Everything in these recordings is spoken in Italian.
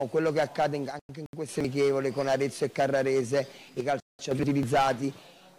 quello che accade anche in queste amichevole con Arezzo e Carrarese, i calciatori utilizzati.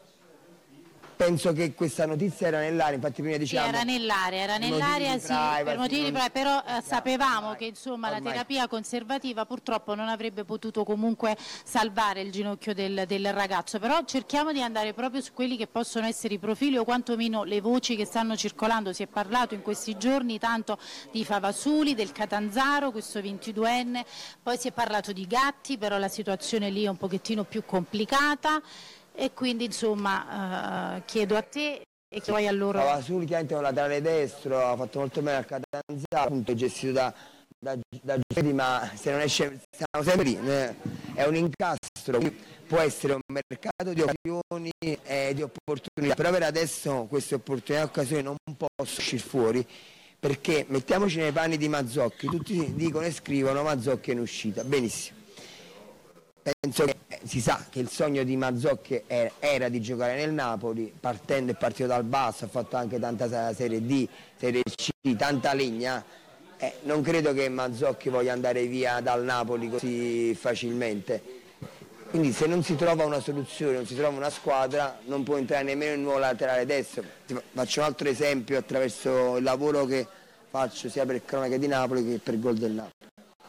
Penso che questa notizia era nell'aria, infatti prima dicevamo... Era nell'aria, sì, per motivi di privacy, però sapevamo che insomma la terapia conservativa purtroppo non avrebbe potuto comunque salvare il ginocchio del ragazzo, però cerchiamo di andare proprio su quelli che possono essere i profili o quantomeno le voci che stanno circolando. Si è parlato in questi giorni tanto di Favasuli, del Catanzaro, questo 22enne, poi si è parlato di Gatti, però la situazione lì è un pochettino più complicata. E quindi insomma chiedo a te e poi a loro. Favasuli chiaramente è un laterale destro, ha fatto molto bene al Catanzaro, appunto è gestito da Giuseppe, ma se non esce siamo sempre lì, è un incastro, può essere un mercato di occasioni e di opportunità, però per adesso queste opportunità e occasioni non possono uscire fuori, perché mettiamoci nei panni di Mazzocchi, tutti dicono e scrivono Mazzocchi è in uscita, benissimo. Penso che si sa che il sogno di Mazzocchi era di giocare nel Napoli, partendo e partito dal basso, ha fatto anche tanta Serie D, Serie C, tanta legna. Non credo che Mazzocchi voglia andare via dal Napoli così facilmente. Quindi se non si trova una soluzione, non si trova una squadra, non può entrare nemmeno il nuovo laterale destro. Faccio un altro esempio attraverso il lavoro che faccio sia per Cronache di Napoli che per Gol del Napoli.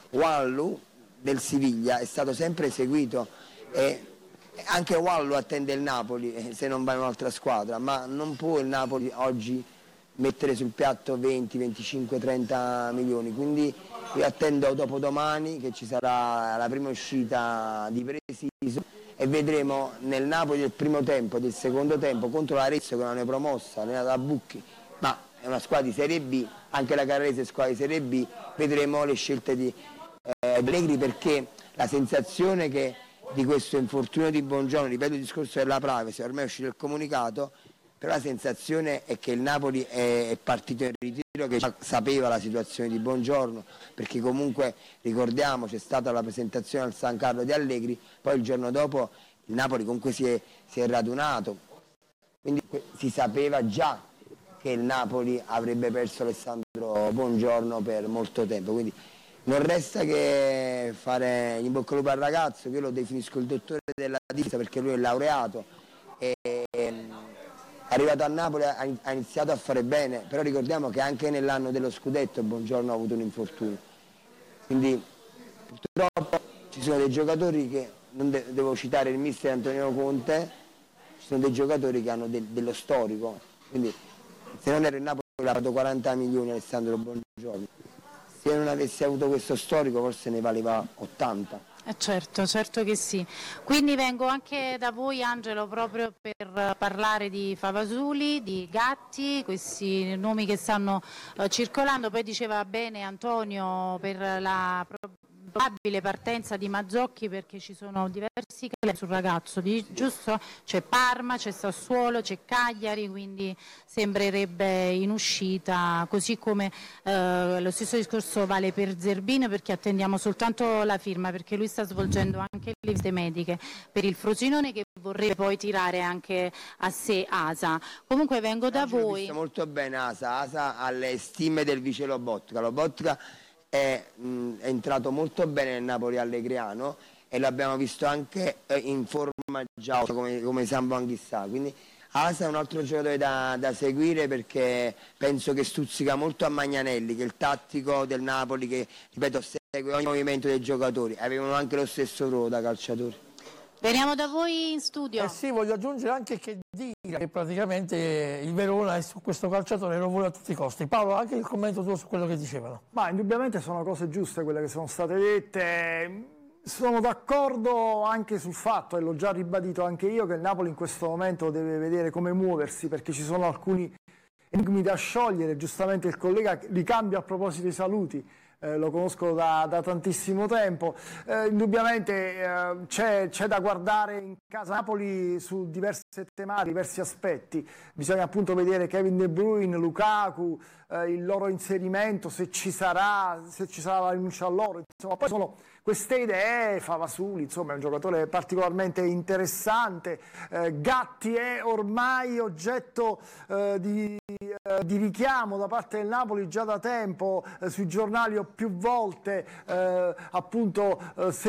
Wallu del Siviglia è stato sempre eseguito e anche Wallu attende il Napoli se non va in un'altra squadra, ma non può il Napoli oggi mettere sul piatto 20, 25, 30 milioni, quindi io attendo dopodomani che ci sarà la prima uscita di Preciso e vedremo nel Napoli del primo tempo, del secondo tempo contro l'Arezzo che non è promossa, allenata da Bucchi, ma è una squadra di Serie B, anche la Carrarese è squadra di Serie B, vedremo le scelte di Allegri, perché la sensazione che di questo infortunio di Bongiorno, ripeto il discorso della privacy, ormai è uscito il comunicato, però la sensazione è che il Napoli è partito in ritiro, che sapeva la situazione di Bongiorno, perché comunque ricordiamo c'è stata la presentazione al San Carlo di Allegri, poi il giorno dopo il Napoli comunque si è radunato, quindi si sapeva già che il Napoli avrebbe perso Alessandro Bongiorno per molto tempo, quindi non resta che fare in bocca al lupo al ragazzo, che io lo definisco il dottore della difesa perché lui è laureato, è arrivato a Napoli, ha iniziato a fare bene, però ricordiamo che anche nell'anno dello scudetto Bongiorno ha avuto un infortunio, quindi purtroppo ci sono dei giocatori che, non devo citare il mister Antonio Conte, ci sono dei giocatori che hanno dello storico, quindi se non era il Napoli aveva pagato 40 milioni Alessandro Bongiorno. Se non avessi avuto questo storico forse ne valeva 80. Certo che sì. Quindi vengo anche da voi Angelo proprio per parlare di Favasuli, di Gatti, questi nomi che stanno circolando, poi diceva bene Antonio per la probabile partenza di Mazzocchi perché ci sono diversi club sul ragazzo, giusto? C'è Parma, c'è Sassuolo, c'è Cagliari, quindi sembrerebbe in uscita, così come lo stesso discorso vale per Zerbino perché attendiamo soltanto la firma perché lui sta svolgendo anche le visite mediche per il Frosinone che vorrebbe poi tirare anche a sé Asa. Comunque vengo da voi. Ho visto molto bene Asa ha le stime del vice Lobotka è entrato molto bene nel Napoli allegriano e l'abbiamo visto anche in forma già come Sambo Anghissà, quindi Asa è un altro giocatore da seguire perché penso che stuzzica molto a Magnanelli, che è il tattico del Napoli che, ripeto, segue ogni movimento dei giocatori, avevano anche lo stesso ruolo da calciatori. Veniamo da voi in studio. Sì, voglio aggiungere anche che dire che praticamente il Verona è su questo calciatore lo vuole a tutti i costi. Paolo, anche il commento tuo su quello che dicevano. Ma indubbiamente sono cose giuste quelle che sono state dette. Sono d'accordo anche sul fatto, e l'ho già ribadito anche io, che il Napoli in questo momento deve vedere come muoversi, perché ci sono alcuni enigmi da sciogliere. Giustamente il collega ricambia a proposito dei saluti. Lo conosco da tantissimo tempo, indubbiamente c'è da guardare in casa Napoli su diverse tematiche, diversi aspetti, bisogna appunto vedere Kevin De Bruyne, Lukaku, il loro inserimento, se ci sarà la rinuncia a loro, insomma poi sono queste idee. Favasuli insomma è un giocatore particolarmente interessante, Gatti è ormai oggetto di di richiamo da parte del Napoli già da tempo, sui giornali ho più volte appunto